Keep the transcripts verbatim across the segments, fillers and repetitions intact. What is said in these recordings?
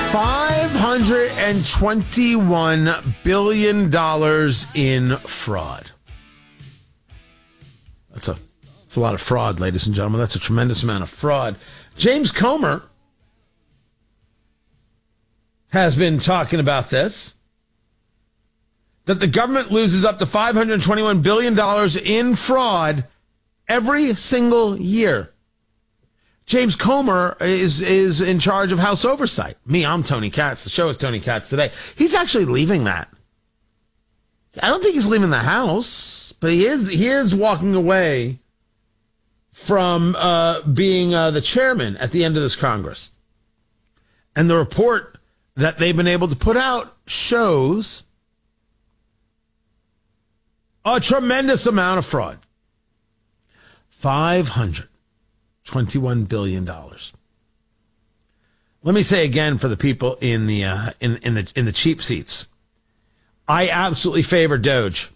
five hundred twenty-one billion dollars in fraud. That's a, that's a lot of fraud, ladies and gentlemen. That's a tremendous amount of fraud. James Comer has been talking about this, that the government loses up to five hundred twenty-one billion dollars in fraud every single year. James Comer is is in charge of House Oversight. Me, I'm Tony Katz. The show is Tony Katz Today. He's actually leaving that. I don't think he's leaving the House, but he is he is walking away from uh, being uh, the chairman at the end of this Congress. And the report that they've been able to put out shows a tremendous amount of fraud. five hundred twenty-one billion dollars. Let me say again for the people in the uh, in in the in the cheap seats. I absolutely favor Doge.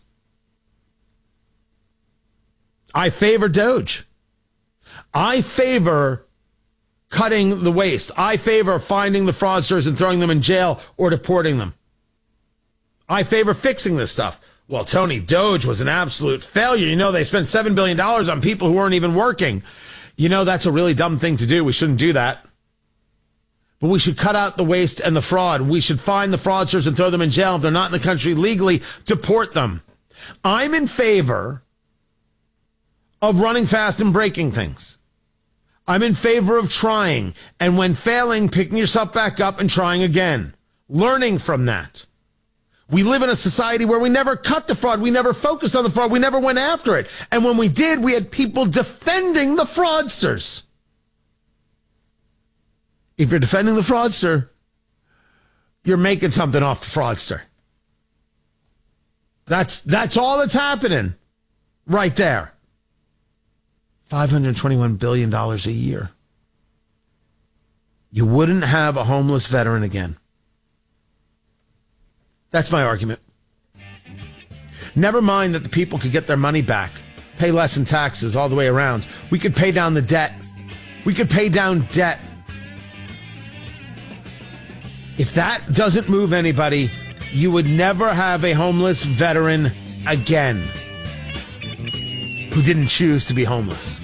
I favor Doge. I favor cutting the waste. I favor finding the fraudsters and throwing them in jail or deporting them. I favor fixing this stuff. Well, Tony, Doge was an absolute failure. You know, they spent seven billion dollars on people who weren't even working. You know, that's a really dumb thing to do. We shouldn't do that. But we should cut out the waste and the fraud. We should find the fraudsters and throw them in jail. If they're not in the country legally, deport them. I'm in favor of running fast and breaking things. I'm in favor of trying. And when failing, picking yourself back up and trying again. Learning from that. We live in a society where we never cut the fraud. We never focused on the fraud. We never went after it. And when we did, we had people defending the fraudsters. If you're defending the fraudster, you're making something off the fraudster. That's, that's all that's happening right there. five hundred twenty-one billion dollars a year. You wouldn't have a homeless veteran again. That's my argument. Never mind that the people could get their money back, pay less in taxes all the way around. We could pay down the debt. We could pay down debt. If that doesn't move anybody, you would never have a homeless veteran again who didn't choose to be homeless.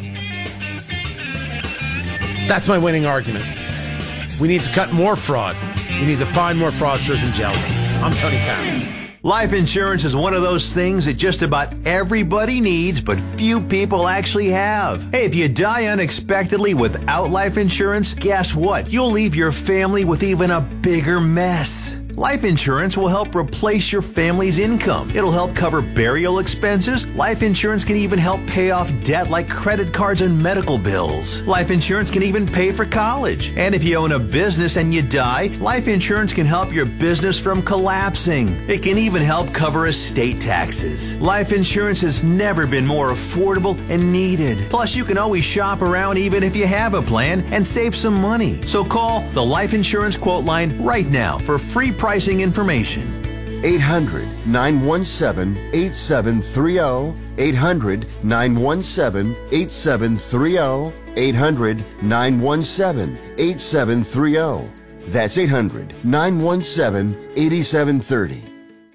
That's my winning argument. We need to cut more fraud. We need to find more fraudsters and jail them. I'm Tony Katz. Life insurance is one of those things that just about everybody needs, but few people actually have. Hey, if you die unexpectedly without life insurance, guess what? You'll leave your family with even a bigger mess. Life insurance will help replace your family's income. It'll help cover burial expenses. Life insurance can even help pay off debt like credit cards and medical bills. Life insurance can even pay for college. And if you own a business and you die, life insurance can help your business from collapsing. It can even help cover estate taxes. Life insurance has never been more affordable and needed. Plus, you can always shop around even if you have a plan and save some money. So call the Life Insurance Quote Line right now for free pricing information. eight hundred, nine one seven, eight seven three zero. eight hundred, nine one seven, eight seven three zero. eight hundred, nine one seven, eight seven three zero. That's eight hundred, nine one seven, eight seven three zero.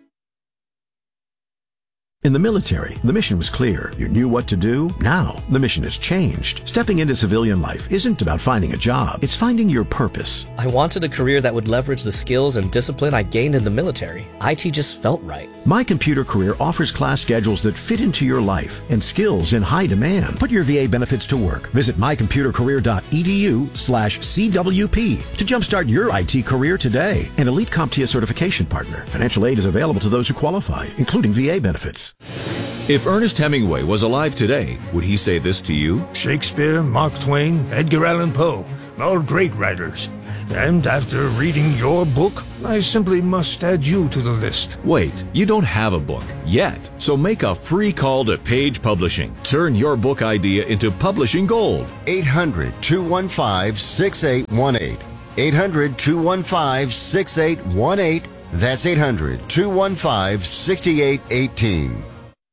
In the military, the mission was clear. You knew what to do. Now, the mission has changed. Stepping into civilian life isn't about finding a job. It's finding your purpose. I wanted a career that would leverage the skills and discipline I gained in the military. I T just felt right. My Computer Career offers class schedules that fit into your life and skills in high demand. Put your V A benefits to work. Visit my computer career dot e d u slash C W P to jumpstart your I T career today. An Elite CompTIA certification partner. Financial aid is available to those who qualify, including V A benefits. If Ernest Hemingway was alive today, would he say this to you? Shakespeare, Mark Twain, Edgar Allan Poe, all great writers. And after reading your book, I simply must add you to the list. Wait, you don't have a book yet. So make a free call to Page Publishing. Turn your book idea into publishing gold. eight hundred, two one five, six eight one eight. eight hundred, two one five, six eight one eight. That's eight hundred, two one five, six eight one eight.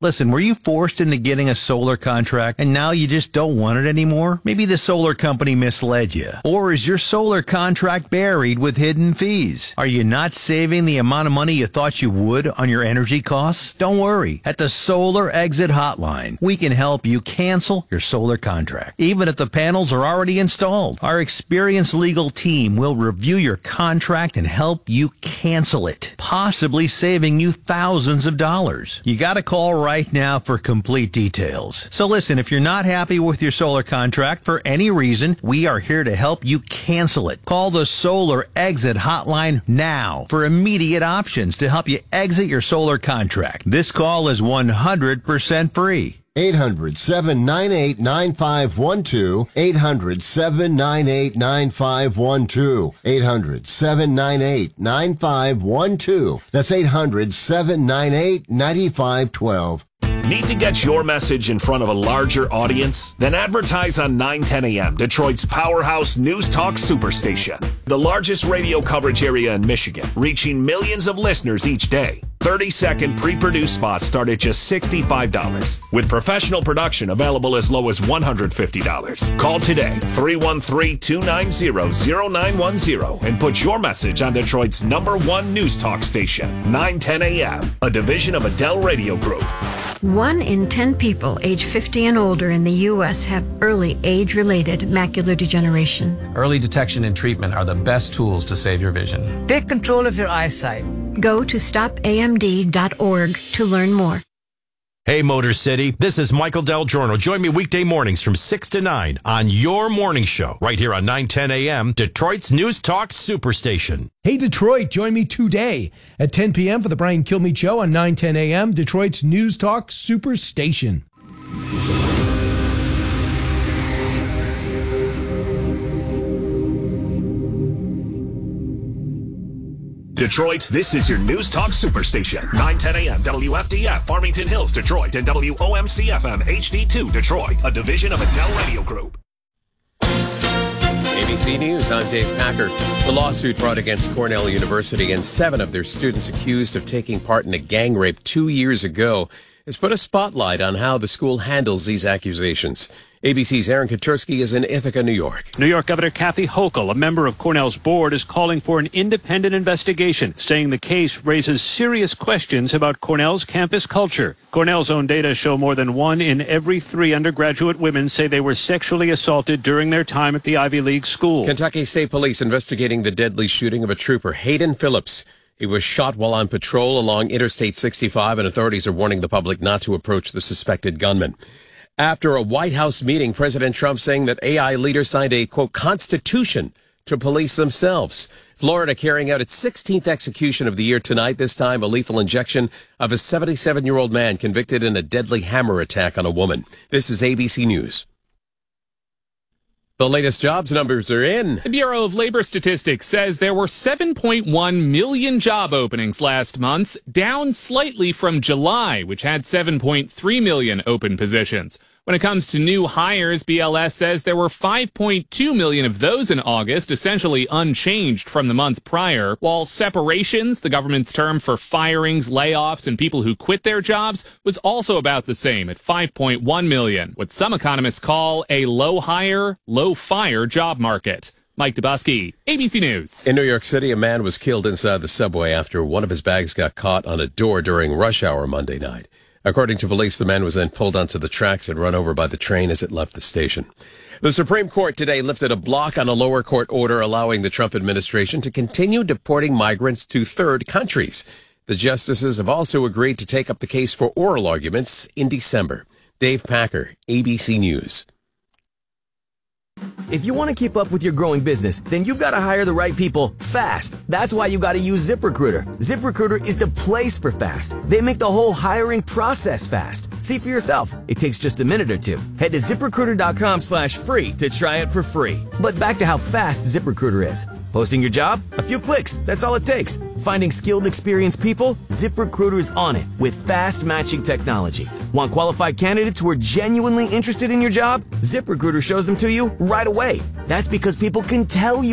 Listen, were you forced into getting a solar contract and now you just don't want it anymore? Maybe the solar company misled you. Or is your solar contract buried with hidden fees? Are you not saving the amount of money you thought you would on your energy costs? Don't worry. At the Solar Exit Hotline, we can help you cancel your solar contract, even if the panels are already installed. Our experienced legal team will review your contract and help you cancel it, possibly saving you thousands of dollars. You got to call right now for complete details. So listen, if you're not happy with your solar contract for any reason, we are here to help you cancel it. Call the Solar Exit Hotline now for immediate options to help you exit your solar contract. This call is one hundred percent free. eight hundred, seven nine eight, nine five one two. eight hundred, seven nine eight, nine five one two. eight hundred, seven nine eight, nine five one two. That's eight hundred, seven nine eight, nine five one two. Need to get your message in front of a larger audience? Then advertise on nine ten A M, Detroit's powerhouse news talk superstation. The largest radio coverage area in Michigan, reaching millions of listeners each day. thirty-second pre-produced spots start at just sixty-five dollars, with professional production available as low as one hundred fifty dollars. Call today, three one three, two nine zero, zero nine one zero, and put your message on Detroit's number one news talk station, nine ten A M, a division of Adele Radio Group. One in ten people age fifty and older in the U S have early age-related macular degeneration. Early detection and treatment are the best tools to save your vision. Take control of your eyesight. Go to stop A M D dot org to learn more. Hey, Motor City, this is Michael Del Giorno. Join me weekday mornings from six to nine on your morning show, right here on nine ten A M, Detroit's News Talk Superstation. Hey, Detroit, join me today at ten p.m. for the Brian Kilmeade Show on nine ten A M, Detroit's News Talk Superstation. Detroit, this is your News Talk Superstation. nine ten A M, W F D F, Farmington Hills, Detroit, and W O M C F M H D two, Detroit, a division of Adele Radio Group. A B C News, I'm Dave Packer. The lawsuit brought against Cornell University and seven of their students accused of taking part in a gang rape two years ago has put a spotlight on how the school handles these accusations. A B C's Aaron Katursky is in Ithaca, New York. New York Governor Kathy Hochul, a member of Cornell's board, is calling for an independent investigation, saying the case raises serious questions about Cornell's campus culture. Cornell's own data show more than one in every three undergraduate women say they were sexually assaulted during their time at the Ivy League school. Kentucky State Police investigating the deadly shooting of a trooper, Hayden Phillips. He was shot while on patrol along Interstate sixty-five, and authorities are warning the public not to approach the suspected gunman. After a White House meeting, President Trump saying that A I leaders signed a, quote, constitution to police themselves. Florida carrying out its sixteenth execution of the year tonight, this time a lethal injection of a seventy-seven-year-old man convicted in a deadly hammer attack on a woman. This is A B C News. The latest jobs numbers are in. The Bureau of Labor Statistics says there were seven point one million job openings last month, down slightly from July, which had seven point three million open positions. When it comes to new hires, B L S says there were five point two million of those in August, essentially unchanged from the month prior, while separations, the government's term for firings, layoffs, and people who quit their jobs, was also about the same at five point one million, what some economists call a low hire, low fire job market. Mike Dubusky, A B C News. In New York City, a man was killed inside the subway after one of his bags got caught on a door during rush hour Monday night. According to police, the man was then pulled onto the tracks and run over by the train as it left the station. The Supreme Court today lifted a block on a lower court order allowing the Trump administration to continue deporting migrants to third countries. The justices have also agreed to take up the case for oral arguments in December. Dave Packer, A B C News. If you want to keep up with your growing business, then you've got to hire the right people fast. That's why you got to use ZipRecruiter. ZipRecruiter is the place for fast. They make the whole hiring process fast. See for yourself. It takes just a minute or two. Head to ZipRecruiter.com slash free to try it for free. But back to how fast ZipRecruiter is. Posting your job? A few clicks. That's all it takes. Finding skilled, experienced people? ZipRecruiter is on it with fast matching technology. Want qualified candidates who are genuinely interested in your job? ZipRecruiter shows them to you right away. That's because people can tell you